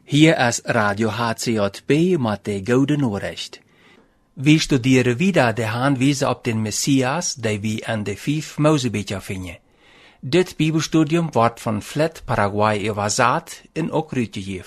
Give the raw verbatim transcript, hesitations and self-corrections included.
Hier ist Radio H C J B mit der Gute Nachricht. Wir studieren wieder die Hinweise auf den Messias, die wir in de vijf Mosebücher finden. Dit Bibelstudium wordt van Flat Paraguay übersetzt und auch weitergegeben.